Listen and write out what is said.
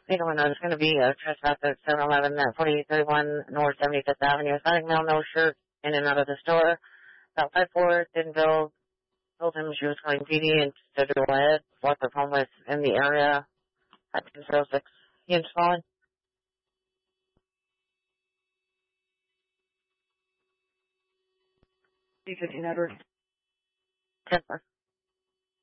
Anyone knows there's going to be a trespass at 7-Eleven at 4831 North 75th Avenue. Athletic male, no shirt, in and out of the store. About 5'4", didn't build. Told him she was calling PD and said to go ahead. Walked her homeless in the area at 1006. He was calling. D15 Edward. 10-4.